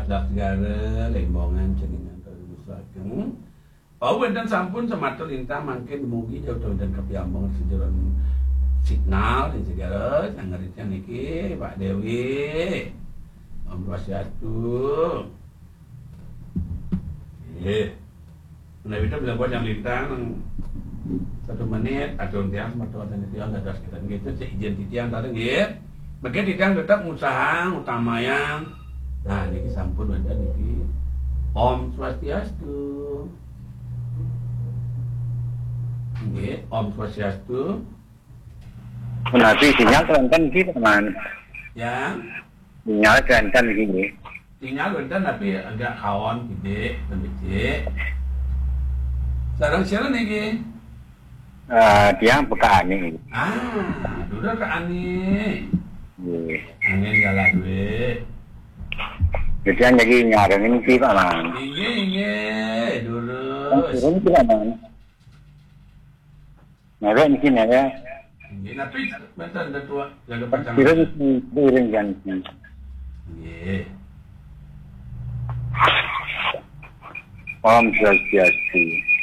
Dak segala lembongan ceningan kalusakeun. Wonten sampun semata lintah mangke dumugi jauh dan kapiambang sejeron signal dan segala sangaritnya niki Pak Dewi. Om Swastiastu. Nah itu bila buat yang lintang 1 menit atau tiang semata dan tiang ada sekitar gitu izin tiang tadi nggih. Mungkin tiang tetap usaha utamanya. Nah niki sampun ada niki. Om Swastiastu. Nggih, Om Swastiastu. Nanti sinyal kerantan gitu teman. Ya. Sinyal kerantan gini. Sinyal kerantan tapi agak kawan gede, gede. Sekarang siapa nih? Dia buka ani. Dulu ke ani. Iya. Angin galak duit. Jadi yang lagi nyarang ini sih Pak Man. Inge, dulu. Turun itu Pak Man. Nara ini nara. Inge, tapi bentar ada tua jaga pacang. Turun ganti. Inge. Om Swastiastu.